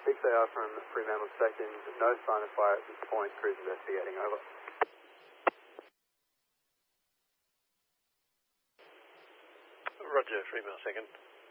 6AR from Fremantle second, no sign of fire at this point, crews investigating, over. Roger, Fremantle second.